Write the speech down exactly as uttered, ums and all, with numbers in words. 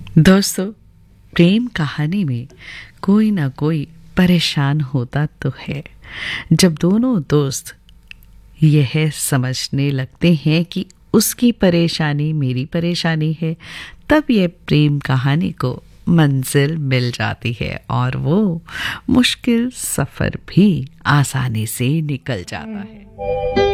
दोस्तों, प्रेम कहानी में कोई ना कोई परेशान होता तो है। जब दोनों दोस्त यह समझने लगते हैं कि उसकी परेशानी मेरी परेशानी है, तब यह प्रेम कहानी को मंजिल मिल जाती है और वो मुश्किल सफ़र भी आसानी से निकल जाता है।